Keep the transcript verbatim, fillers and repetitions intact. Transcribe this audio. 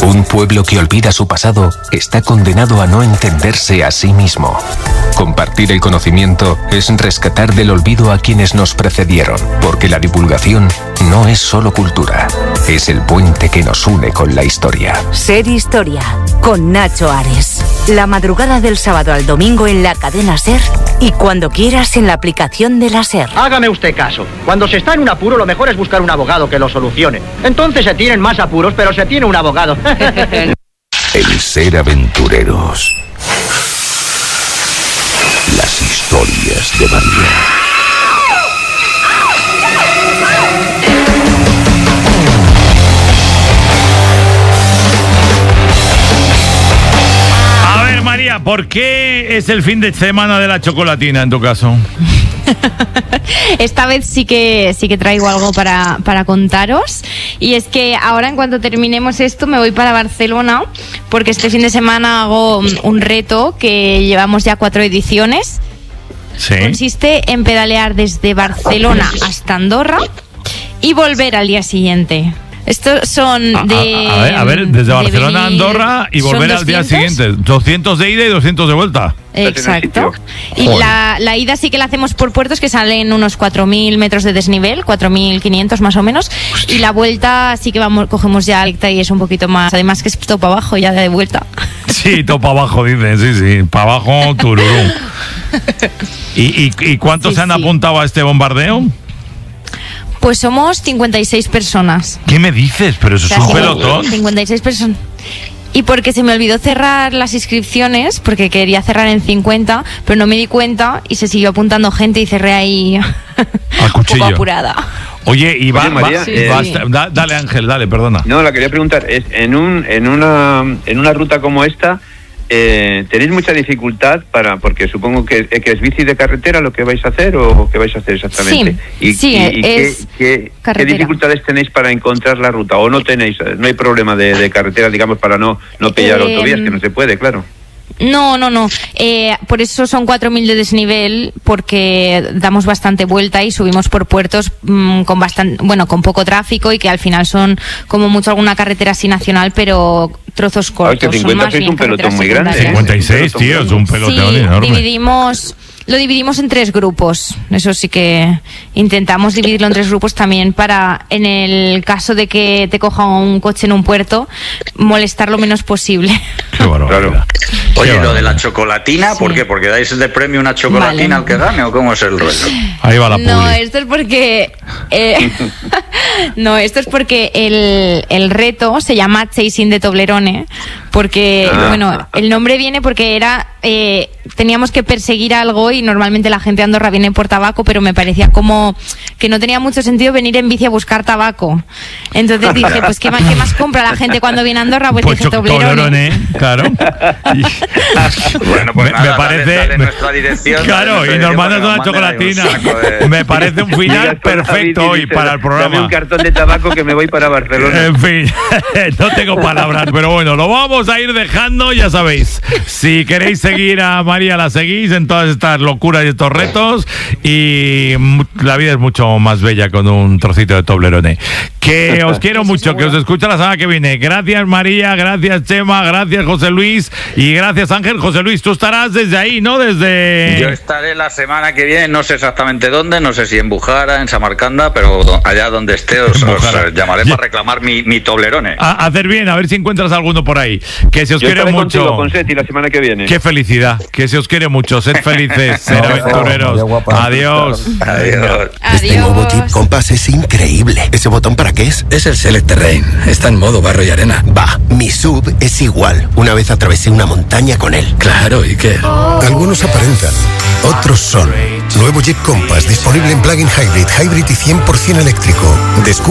Un pueblo que olvida su pasado está condenado a no entenderse a sí mismo. Compartir el conocimiento es rescatar del olvido a quienes nos precedieron, porque la divulgación no es solo cultura, es el puente que nos une con la historia. Ser Historia, con Nacho Ares. La madrugada del sábado al domingo en la cadena SER y cuando quieras en la aplicación de la SER. Hágame usted caso. Cuando se está en un apuro, lo mejor es buscar un abogado que lo solucione. Entonces se tienen más apuros, pero se tiene un abogado. El ser aventureros. Las historias de María. María, ¿por qué es el fin de semana de la chocolatina en tu caso? Esta vez sí que sí que traigo algo para, para contaros. Y es que ahora, en cuanto terminemos esto, me voy para Barcelona, porque este fin de semana hago un reto que llevamos ya cuatro ediciones. Sí. Consiste en pedalear desde Barcelona hasta Andorra y volver al día siguiente. Estos son de... A, a, a, ver, a ver, desde Barcelona a Andorra y volver al día siguiente. doscientos de ida y doscientos de vuelta. Exacto. Y la, la ida sí que la hacemos por puertos, que salen unos cuatro mil metros de desnivel, cuatro mil quinientos más o menos. Hostia. Y la vuelta sí que vamos, cogemos ya recta y es un poquito más... Además que es topa abajo ya de vuelta. Sí, topa abajo, dicen, sí, sí. Para abajo, tururú. ¿Y, y, y cuántos sí, se han sí. apuntado a este bombardeo? Pues somos cincuenta y seis personas. ¿Qué me dices? Pero eso o sea, es un pelotón. cincuenta y seis personas. Y porque se me olvidó cerrar las inscripciones, porque quería cerrar en cincuenta, pero no me di cuenta y se siguió apuntando gente y cerré ahí un poco apurada. Oye, y va, Oye, María, va, eh, va hasta, da, dale Ángel, dale, perdona. No, la quería preguntar, es en un en una en una ruta como esta, Eh, ¿tenéis mucha dificultad para, porque supongo que, que es bici de carretera lo que vais a hacer o qué vais a hacer exactamente? Sí, y, sí, y, y es qué, qué, ¿qué dificultades tenéis para encontrar la ruta? ¿O no tenéis, no hay problema de, de carretera, digamos, para no, no pillar eh, autovías, que no se puede, claro? No, no, no. Eh, por eso son cuatro mil de desnivel, porque damos bastante vuelta y subimos por puertos mmm, con bastante, bueno, con poco tráfico y que al final son como mucho alguna carretera así nacional, pero trozos cortos. Ah, es que cincuenta es un pelotón muy grande. cincuenta y seis, tío, es un pelotón sí, enorme. Dividimos... Lo dividimos en tres grupos, eso sí que intentamos dividirlo en tres grupos también para, en el caso de que te coja un coche en un puerto, molestar lo menos posible. Qué bueno, claro. Oye, Qué lo de la chocolatina, sí. ¿Por qué? ¿Porque dais de premio una chocolatina vale. al que gane o cómo es el rollo? Ahí va la publi. No, esto es porque... Eh, no, esto es porque el, el reto se llama Chasing de Toblerone, porque, ah. bueno, el nombre viene porque era... Eh, teníamos que perseguir algo y normalmente la gente de Andorra viene por tabaco, pero me parecía como que no tenía mucho sentido venir en bici a buscar tabaco. Entonces dije, pues ¿qué más, qué más compra la gente cuando viene a Andorra? Pues, pues dije Toblerone. Toblerone, claro. Bueno, pues me, nada, me parece dale, dale nuestra dirección. Claro, y nos mandas una chocolatina. Un me parece un final perfecto hoy para el programa. Dame un cartón de tabaco que me voy para Barcelona. En fin, no tengo palabras, pero bueno, lo vamos a ir dejando, ya sabéis. Si queréis seguir a María, la seguís en todas estas locuras y estos retos, y la vida es mucho más bella con un trocito de Toblerone. Que os quiero mucho, que os escucho la semana que viene. Gracias María, gracias Chema, gracias José Luis y gracias Ángel. José Luis, tú estarás desde ahí, ¿no? Desde... Yo estaré la semana que viene, no sé exactamente dónde, no sé si en Bujara, en Samarcanda, pero allá donde esté os, os llamaré para reclamar mi, mi Toblerone. A hacer bien, a ver si encuentras alguno por ahí. Que se os Yo quiere mucho. Contigo, con Seti, la semana que viene. Qué felicidad, que se os quiere mucho, sed felices, sed aventureros. Adiós. Adiós. Este nuevo Jeep Compass es increíble. ¿Ese botón para qué es? Es el Select Terrain. Está en modo barro y arena. Va, mi sub es igual. Una vez atravesé una montaña con él. Claro, ¿y qué? Algunos aparentan, otros son. Nuevo Jeep Compass, disponible en plug-in hybrid, hybrid y cien por ciento eléctrico. Descubre